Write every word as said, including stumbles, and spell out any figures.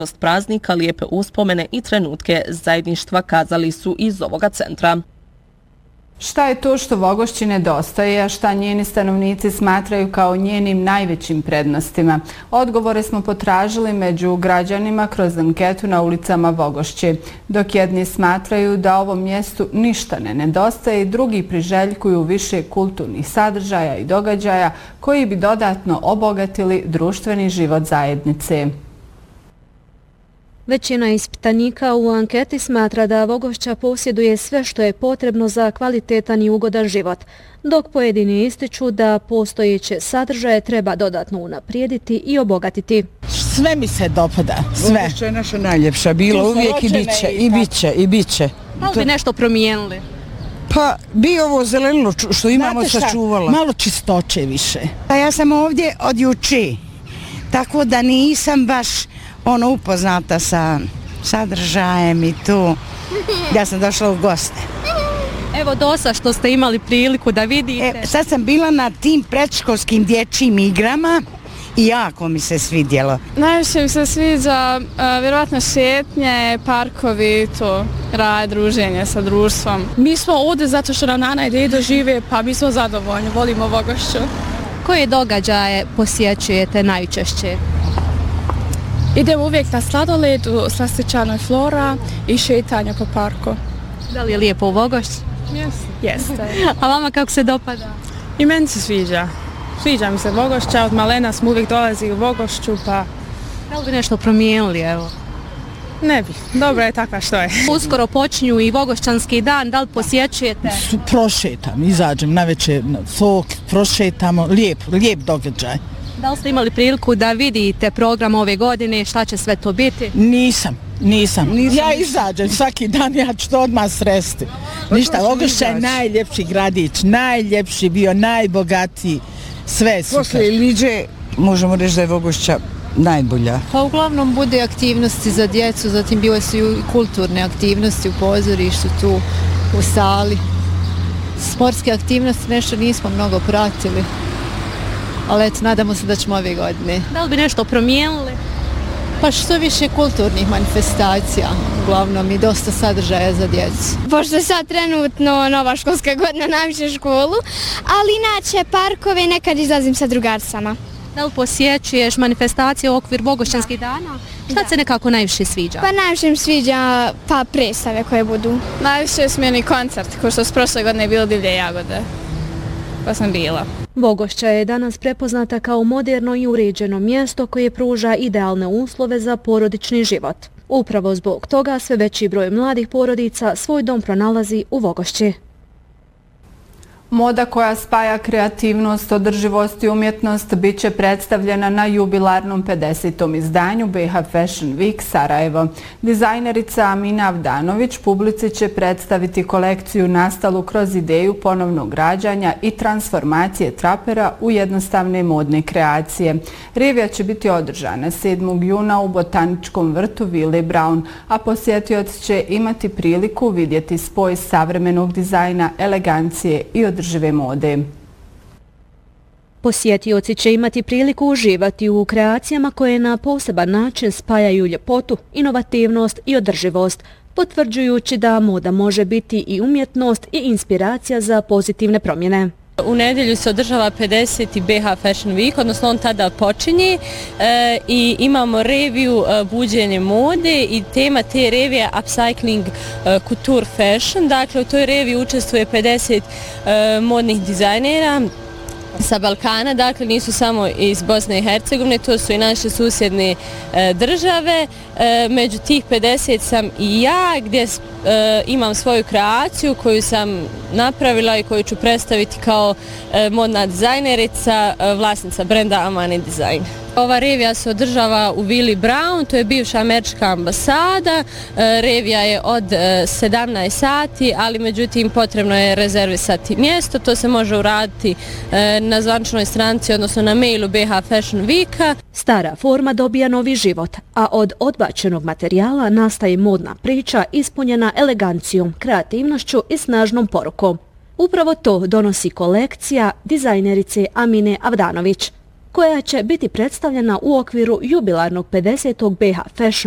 praznika, lijepe uspomene i trenutke zajedništva, kazali su iz ovoga centra. Šta je to što Vogošći nedostaje, a šta njeni stanovnici smatraju kao njenim najvećim prednostima? Odgovore smo potražili među građanima kroz anketu na ulicama Vogošće. Dok jedni smatraju da ovom mjestu ništa ne nedostaje, drugi priželjkuju više kulturnih sadržaja i događaja koji bi dodatno obogatili društveni život zajednice. Većina ispitanika u anketi smatra da Vogošća posjeduje sve što je potrebno za kvalitetan i ugodan život, dok pojedini ističu da postojeće sadržaje treba dodatno unaprijediti i obogatiti. Sve mi se dopada, sve. Vogošća je naša najljepša, bilo uvijek i bit će, i bit će, i bit će. Da li bi nešto promijenili? Pa bi ovo zelenilo što imamo sačuvala. Malo čistoće više. Pa ja sam ovdje od juče, tako da nisam baš ono upoznata sa sadržajem i tu. Ja sam došla u goste. Evo dosta što ste imali priliku da vidite. E, sad sam bila na tim predškolskim dječjim igrama i jako mi se svidjelo. Najviše mi se sviđa vjerovatno šetnje, parkovi, to rad, druženje sa društvom. Mi smo ovdje zato što nam nana i dedo žive, pa mi smo zadovoljni, volimo Vogošću. Koje događaje posjećujete najčešće? Idemo uvijek na sladoled u slastičanoj Flora i šetanje po parku. Da li je lijepo u Vogošći? Jeste. Jeste. A vama kako se dopada? I meni se sviđa. Sviđa mi se Vogošća, od malena smo uvijek dolazili u Vogošću, pa... Da li bi nešto promijenili, evo? Ne bi. Dobro je takva što je. Uskoro počinju i Vogošćanski dan, da li posjećujete? Prošetam, izađem na večer, sok, prošetamo, lijep, lijep događaj. Da li ste imali priliku da vidite program ove godine, šta će sve to biti? Nisam, nisam. nisam ja izađem svaki dan, ja ću to odmah sresti. Ništa, Vogošća je najljepši gradić, najljepši bio, najbogatiji, sve je super. Posle Iliđe možemo reći da je Vogošća najbolja. Pa uglavnom bude aktivnosti za djecu, zatim bile su i kulturne aktivnosti u pozorištu tu, u sali. Sportske aktivnosti nešto nismo mnogo pratili. Ali eto, nadamo se da ćemo ove godine. Da li bi nešto promijenili? Pa što više kulturnih manifestacija, uglavnom i dosta sadržaja za djecu. Pošto je sad trenutno nova školska godina, najviše školu, ali inače parkove nekad izlazim sa drugarcama. Da li posjećuješ manifestacije u okvir Vogošćanskih dana? Šta se nekako najviše sviđa? Pa najviše mi sviđa pa predstave koje budu. Najviše su meni koncert, ko što s prošle godine je bilo Divlje jagode. Pa sam bila. Vogošća je danas prepoznata kao moderno i uređeno mjesto koje pruža idealne uslove za porodični život. Upravo zbog toga sve veći broj mladih porodica svoj dom pronalazi u Vogošći. Moda koja spaja kreativnost, održivost i umjetnost bit će predstavljena na jubilarnom pedesetom izdanju B H Fashion Week Sarajevo. Dizajnerica Amina Avdanović publici će predstaviti kolekciju nastalu kroz ideju ponovnog rađanja i transformacije trapera u jednostavne modne kreacije. Revija će biti održana sedmog juna u botaničkom vrtu Willy Brown, a posjetioci će imati priliku vidjeti spoj savremenog dizajna, elegancije i održivosti. Žive mode. Posjetioci će imati priliku uživati u kreacijama koje na poseban način spajaju ljepotu, inovativnost i održivost, potvrđujući da moda može biti i umjetnost i inspiracija za pozitivne promjene. U nedjelju se održava pedeseti B H Fashion Week, odnosno on tada počinje e, i imamo reviju e, buđenje mode i tema te revije Upcycling e, Couture Fashion. Dakle, u toj reviji učestvuje pedeset e, modnih dizajnera sa Balkana, dakle nisu samo iz Bosne i Hercegovine, to su i naše susjedne e, države. E, među tih pedeset sam i ja, gdje e, imam svoju kreaciju koju sam napravila i koju ću predstaviti kao e, modna dizajnerica, e, vlasnica brenda Amani Design. Ova revija se održava u Willy Brown, to je bivša američka ambasada. E, revija je od e, sedamnaest sati, ali međutim potrebno je rezervisati mjesto. To se može uraditi e, na zvaničnoj stranici, odnosno na mailu B H Fashion Weeka. Stara forma dobija novi život, a od odbačenog materijala nastaje modna priča ispunjena elegancijom, kreativnošću i snažnom porukom. Upravo to donosi kolekcija dizajnerice Amine Avdanović, koja će biti predstavljena u okviru jubilarnog pedesetog B H Fashion